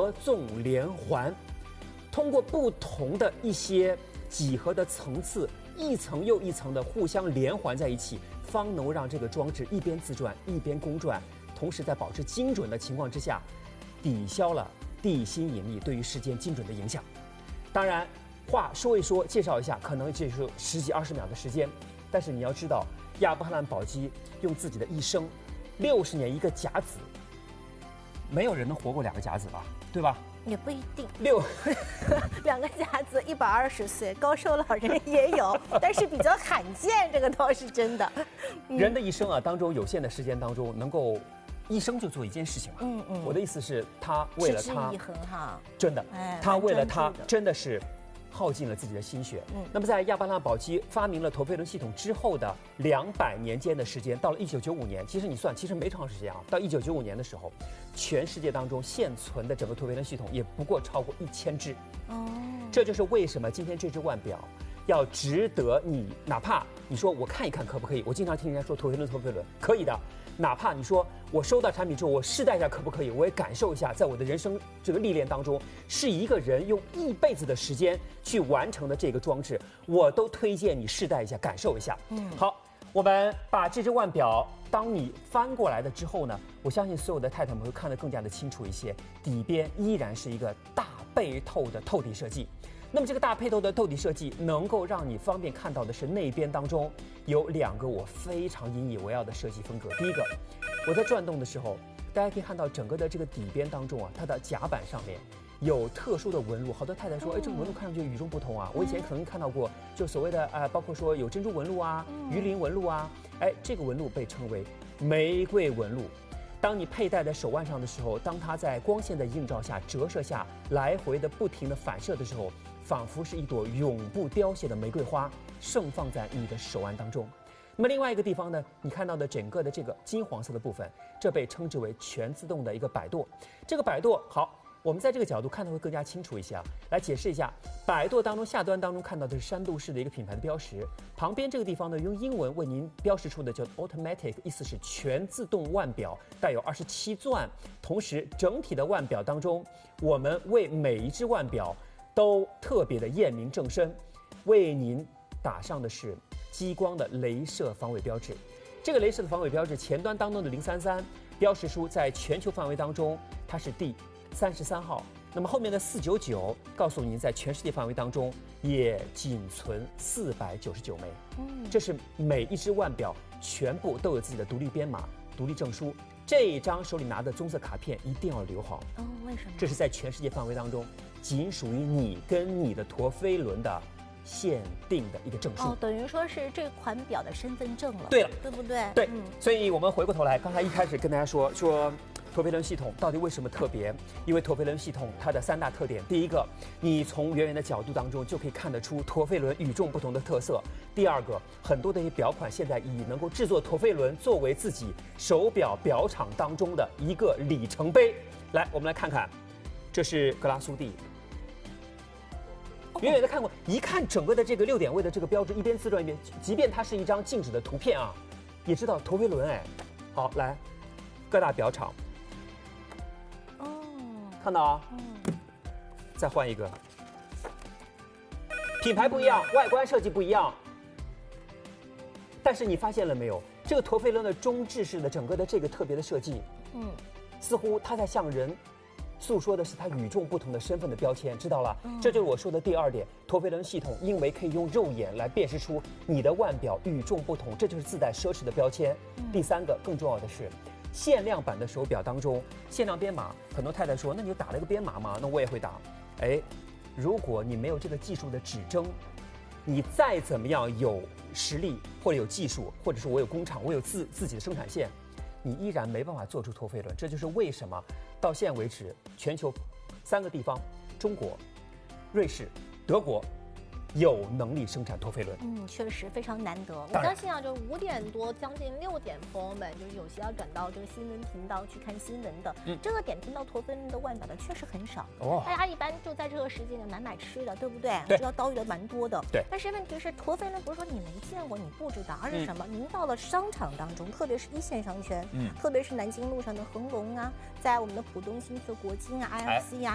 合纵连环，通过不同的一些几何的层次，一层又一层的互相连环在一起，方能让这个装置一边自转一边公转，同时在保持精准的情况之下，抵消了地心引力对于时间精准的影响。当然，话说一说，介绍一下，可能这是10几20秒的时间，但是你要知道，亚伯拉罕·宝鸡用自己的一生，60年一个甲子，没有人能活过2个甲子吧，对吧？ 也不一定。 2 个甲子120岁，高寿老人也有，但是比较罕见，这个倒是真的。 人的一生啊，当中有限的时间当中，能够一生就做一件事情嘛。我的意思是，他为了他， 持之以恒哈， 真的，他为了他真的是耗尽了自己的心血。那么在亚伯拉罕·宝鸡发明了陀飞轮系统之后的200年间的时间，到了1995年，其实你算，其实没长时间啊。到1995年的时候，全世界当中现存的整个陀飞轮系统也不过超过1000只。这就是为什么今天这只腕表要值得你，哪怕你说我看一看可不可以？我经常听人家说陀飞轮，可以的。哪怕你说我收到产品之后，我试戴一下可不可以？我也感受一下，在我的人生这个历练当中，是一个人用1辈子的时间去完成的这个装置，我都推荐你试戴一下，感受一下。好，我们把这只腕表，当你翻过来的之后呢，我相信所有的太太们会看得更加的清楚一些，底边依然是一个大背透的透底设计。那么这个大背透的透底设计能够让你方便看到的是内边当中有2个我非常引以为傲的设计风格。第一个，我在转动的时候，大家可以看到整个的这个底边当中啊，它的甲板上面有特殊的纹路。好多太太说，哎，这个纹路看上去与众不同啊。我以前可能看到过，就所谓的包括说有珍珠纹路啊、鱼鳞纹路啊，哎，这个纹路被称为玫瑰纹路。当你佩戴在手腕上的时候，当它在光线的映照下、折射下来回的不停的反射的时候，仿佛是一朵永不凋谢的玫瑰花盛放在你的手腕当中。那么另外一个地方呢，你看到的整个的这个金黄色的部分，这被称之为全自动的一个摆舵。这个摆舵，好，我们在这个角度看的会更加清楚一些啊。来解释一下，摆舵当中下端当中看到的是山度士的一个品牌的标识，旁边这个地方呢用英文为您标示出的叫 automatic， 意思是全自动腕表，带有27钻。同时整体的腕表当中，我们为每一只腕表都特别的验明正身，为您打上的是激光的镭射防伪标志。这个镭射的防伪标志前端当中的033标识书在全球范围当中它是第33号，那么后面的499告诉您在全世界范围当中也仅存499枚。这是每一只腕表全部都有自己的独立编码、独立证书。这一张手里拿的棕色卡片一定要留好。 为什么？这是在全世界范围当中仅属于你跟你的陀飞轮的限定的一个证书。 等于说是这款表的身份证了。 对了， 对不对？ 对。所以我们回过头来，刚才一开始跟大家说陀飞轮系统到底为什么特别？因为陀飞轮系统它的3大特点，第一个，你从远远的角度当中就可以看得出陀飞轮与众不同的特色；第二个，很多的一些表款现在以能够制作陀飞轮作为自己手表表厂当中的一个里程碑。来，我们来看看，这是格拉苏蒂。远远的看过，一看整个的这个6点位的这个标志，一边自转一边，即便它是一张静止的图片啊，也知道陀飞轮。哎，好，来，各大表厂。看到啊，再换一个，品牌不一样，外观设计不一样，但是你发现了没有？这个陀飞轮的中置式的整个的这个特别的设计，似乎它在向人诉说的是它与众不同的身份的标签，知道了？这就是我说的第2点，陀飞轮系统因为可以用肉眼来辨识出你的腕表与众不同，这就是自带奢侈的标签。第3个，更重要的是，限量版的手表当中，限量编码，很多太太说，那你就打了个编码吗？那我也会打。哎，如果你没有这个技术的指征，你再怎么样有实力或者有技术，或者是我有工厂，我有自己的生产线，你依然没办法做出陀飞轮。这就是为什么到现在为止，全球3个地方，中国、瑞士、德国，有能力生产陀飞轮。 确实非常难得。我相信啊，就5点多将近6点，朋友们就是有些要转到这个新闻频道去看新闻的，这个点听到陀飞轮的腕表的确实很少。大家一般就在这个时间点买吃的，对不对？知道刀鱼的蛮多的。 对。 但是问题是，陀飞轮不是说你没见过，你不知道，而是什么？您到了商场当中，特别是1线商圈，特别是南京路上的恒隆啊，在我们的浦东新区国金啊、IFC 啊。